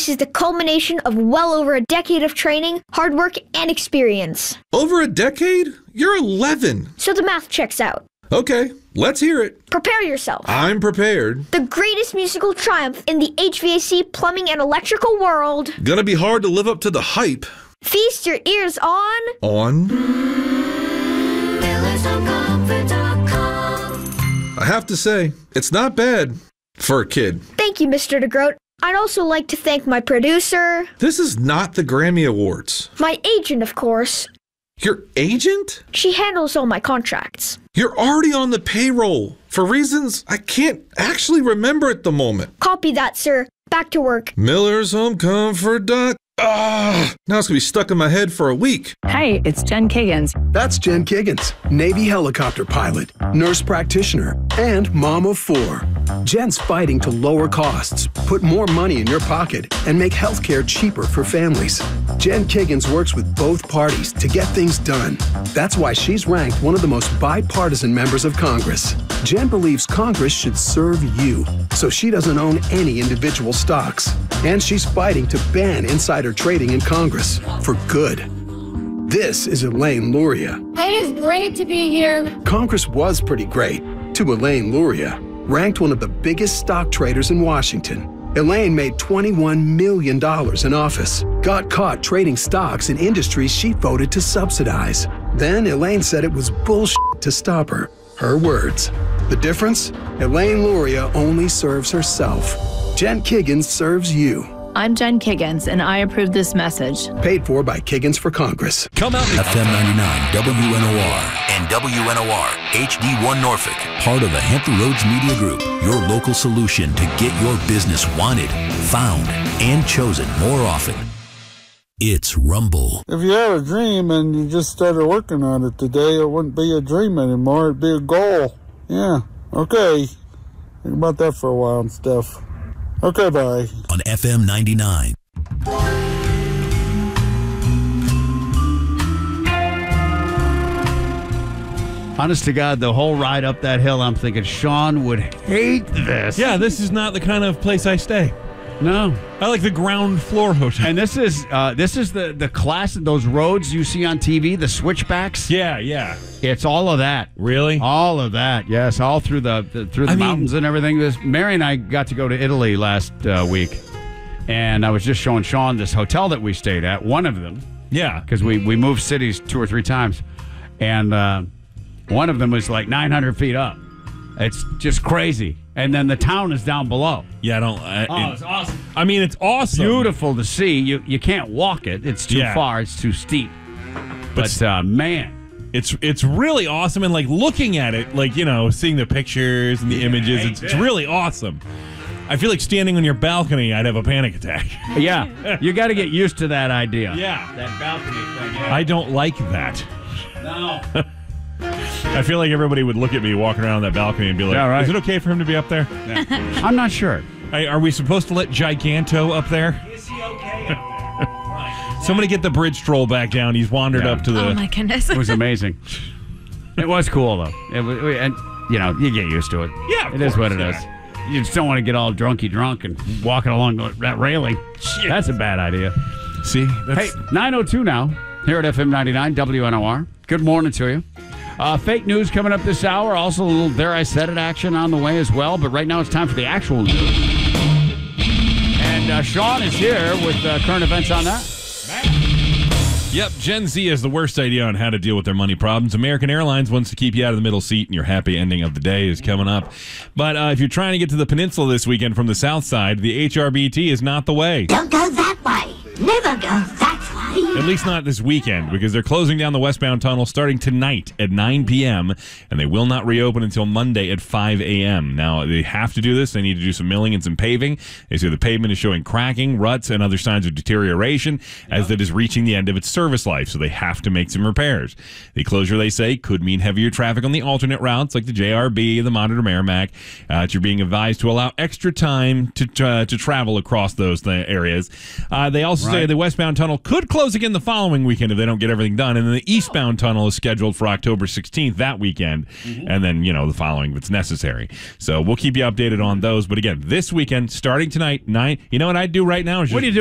This is the culmination of well over a decade of training, hard work, and experience. Over a decade? You're 11. So the math checks out. Okay, let's hear it. Prepare yourself. I'm prepared. The greatest musical triumph in the HVAC, plumbing, and electrical world. Gonna be hard to live up to the hype. Feast your ears on... I have to say, it's not bad for a kid. Thank you, Mr. DeGroat. I'd also like to thank my producer. This is not the Grammy Awards. My agent, of course. Your agent? She handles all my contracts. You're already on the payroll for reasons I can't actually remember at the moment. Copy that, sir. Back to work. Miller's Home Comfort Doc. Now it's gonna be stuck in my head for a week. Hey, it's Jen Kiggins. That's Jen Kiggins, Navy helicopter pilot, nurse practitioner, and mom of 4. Jen's fighting to lower costs, put more money in your pocket, and make healthcare cheaper for families. Jen Kiggins works with both parties to get things done. That's why she's ranked one of the most bipartisan members of Congress. Jen believes Congress should serve you, so she doesn't own any individual stocks. And she's fighting to ban insider trading in Congress for good. This is Elaine Luria. It is great to be here. Congress was pretty great to Elaine Luria, ranked one of the biggest stock traders in Washington. Elaine made $21 million in office, got caught trading stocks in industries she voted to subsidize. Then Elaine said it was bullshit to stop her. Her words. The difference? Elaine Luria only serves herself. Jen Kiggins serves you. I'm Jen Kiggins, and I approve this message. Paid for by Kiggins for Congress. Come out FM 99 WNOR and WNOR HD1 Norfolk. Part of the Hampton Roads Media Group. Your local solution to get your business wanted, found, and chosen more often. It's Rumble. If you had a dream and you just started working on it today, it wouldn't be a dream anymore. It'd be a goal. Yeah, okay. Think about that for a while and stuff. Okay, bye. On FM 99. Honest to God, the whole ride up that hill, I'm thinking Sean would hate this. Yeah, this is not the kind of place I stay. No. I like the ground floor hotel. And this is the class of those roads you see on TV, the switchbacks. Yeah. It's all of that. Really? All of that. Yes, all through the mountains and everything. Mary and I got to go to Italy last week, and I was just showing Sean this hotel that we stayed at. One of them. Yeah. Because we moved cities 2 or 3 times, and one of them was like 900 feet up. It's just crazy. And then the town is down below. Yeah, it's awesome. I mean, it's awesome. Beautiful to see. You can't walk it. It's too far. It's too steep. But man, it's really awesome. And like looking at it, like, you know, seeing the pictures and the images, it's really awesome. I feel like standing on your balcony, I'd have a panic attack. Yeah, you got to get used to that idea. Yeah, that balcony thing. Yeah. I don't like that. No. I feel like everybody would look at me walking around that balcony and be like, right. Is it okay for him to be up there? Yeah. I'm not sure. Are we supposed to let Giganto up there? Is he okay up there? Right. Somebody get the bridge troll back down. He's wandered up to the... Oh, my goodness. It was amazing. It was cool, though. And, you know, you get used to it. Yeah, it is what it is. You just don't want to get all drunk and walking along that railing. Shit. That's a bad idea. See? Hey, 9:02 now, here at FM 99 WNOR. Good morning to you. Fake news coming up this hour. Also, a little There I Said It action on the way as well. But right now, it's time for the actual news. And Sean is here with current events on that. Yep, Gen Z has the worst idea on how to deal with their money problems. American Airlines wants to keep you out of the middle seat, and your happy ending of the day is coming up. But if you're trying to get to the peninsula this weekend from the south side, the HRBT is not the way. Don't go that way. Never go that way. At least not this weekend, because they're closing down the westbound tunnel starting tonight at 9 p.m., and they will not reopen until Monday at 5 a.m. Now, they have to do this. They need to do some milling and some paving. They say the pavement is showing cracking, ruts, and other signs of deterioration as it is reaching the end of its service life, so they have to make some repairs. The closure, they say, could mean heavier traffic on the alternate routes like the JRB, the Monitor Merrimack. You're being advised to allow extra time to travel across those areas. They also say the westbound tunnel could close again the following weekend if they don't get everything done. And then the eastbound tunnel is scheduled for October 16th that weekend. And then, the following if it's necessary. So we'll keep you updated on those. But again, this weekend, starting tonight, 9. You know what I'd do right now? Is what do you do?